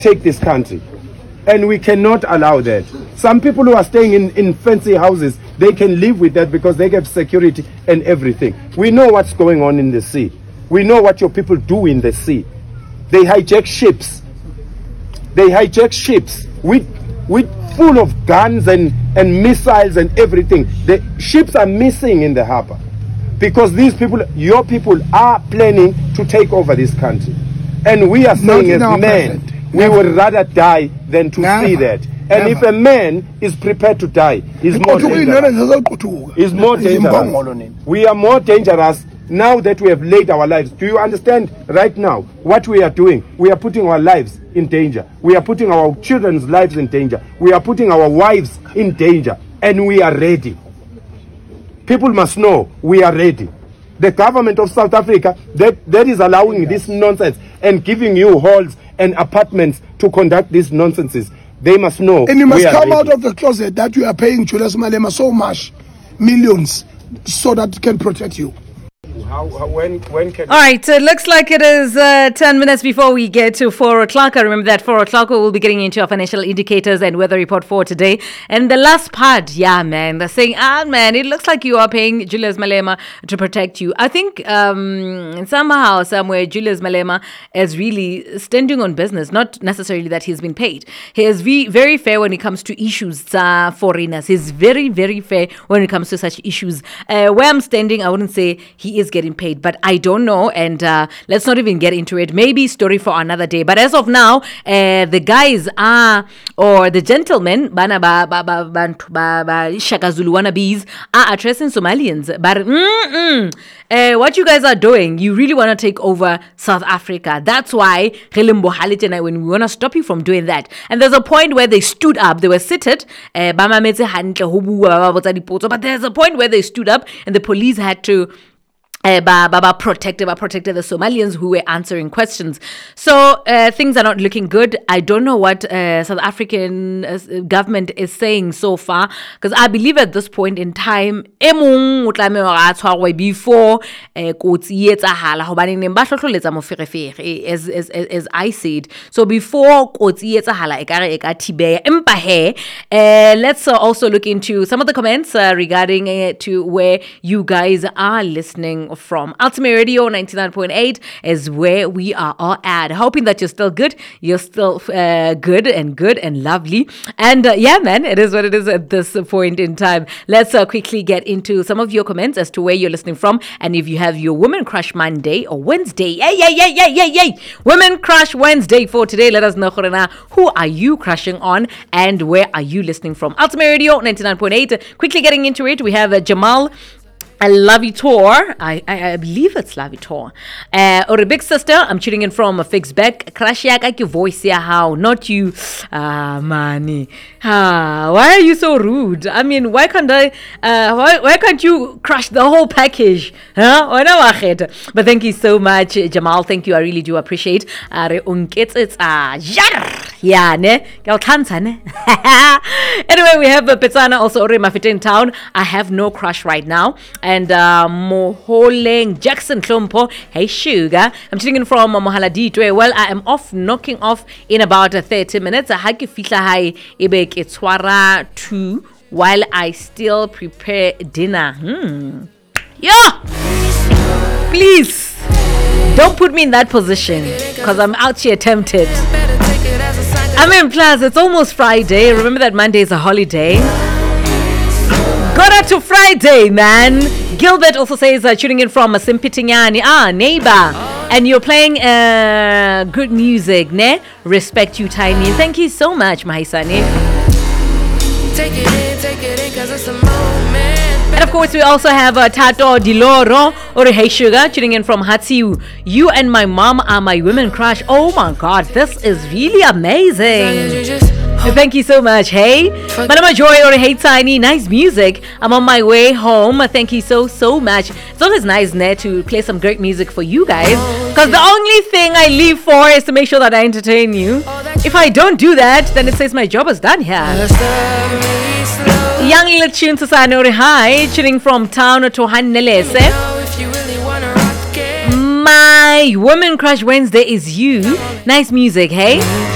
take this country. And we cannot allow that. Some people who are staying in fancy houses, they can live with that because they have security and everything. We know what's going on in the sea. We know what your people do in the sea. They hijack ships. They hijack ships with full of guns and missiles and everything. The ships are missing in the harbor because these people, your people, are planning to take over this country. And we are saying as men, we would rather die than to see that. And if a man is prepared to die, he's more dangerous. He's more dangerous. We are more dangerous now that we have laid our lives. Do you understand right now what we are doing? We are putting our lives in danger. We are putting our children's lives in danger. We are putting our wives in danger. And we are ready. People must know we are ready. The government of South Africa, that is allowing this nonsense and giving you halls and apartments to conduct these nonsenses. They must know. And you must come out of the closet that you are paying Julius Malema so much, millions, so that it can protect you. When can... All right, so it looks like it is 10 minutes before we get to 4 o'clock. I remember that 4 o'clock we will be getting into our financial indicators and weather report for today. And the last part, yeah, man, they're saying, man, it looks like you are paying Julius Malema to protect you. I think somehow, somewhere, Julius Malema is really standing on business, not necessarily that he's been paid. He is very fair when it comes to issues for foreigners. He's very, very fair when it comes to such issues. Where I'm standing, I wouldn't say he is getting paid, but I don't know, and let's not even get into it. Maybe story for another day. But as of now, the guys are, or the gentlemen, Shaka Zulu wannabes, are addressing Somalians. But what you guys are doing, you really want to take over South Africa. That's why when we want to stop you from doing that. And there's a point where they stood up. They were seated. But there's a point where they stood up, and the police had to protected the Somalians who were answering questions. So things are not looking good. I don't know what South African government is saying so far, because I believe at this point in time before as I said. So before let's also look into some of the comments regarding to where you guys are listening from. Ultimate Radio 99.8 is where we are all at. Hoping that you're still good. You're still good and lovely. And yeah, man, it is what it is at this point in time. Let's quickly get into some of your comments as to where you're listening from. And if you have your Women Crush Monday or Wednesday, yay! Women Crush Wednesday for today. Let us know, who are you crushing on and where are you listening from? Ultimate Radio 99.8. Quickly getting into it, we have Jamal Lavitor, I believe it's Lavitor. Or a big sister, I'm tuning in from a fixed back. Crash yak your voice, yeah, how? Not you. Mani. Why are you so rude? I mean, why can't you crush the whole package? But thank you so much, Jamal. Thank you. I really do appreciate. Anyway, we have Petsana also Mafite in town. I have no crush right now. And Moholeng Jackson Klompo, hey Sugar, I'm tuning in from Mohaladitwe. Well, I am knocking off in about 30 minutes. I had to feel high ebek etwara 2 while I still prepare dinner. Yeah, please don't put me in that position, because I'm out here tempted. I mean, plus it's almost Friday. Remember that Monday is a holiday. Got up to Friday, man. Gilbert also says tuning in from Simpitinyani. Neighbor. And you're playing good music, ne? Respect you, Tiny. Thank you so much, Mahisani. Take it in, cause it's a moment. And of course, we also have Tato Diloro or Hey Sugar tuning in from Hatsiu. You and my mom are my women crush. Oh my God, this is really amazing. Thank you so much. Hey, Madama Joy or Hey Tiny, nice music. I'm on my way home. Thank you so much. It's always nice, Ned, to play some great music for you guys, because the only thing I live for is to make sure that I entertain you. If I don't do that, then it says my job is done here. Young little tune to Sanori High, tuning from town to Hanelese. My Women Crush Wednesday is you. Nice music, hey?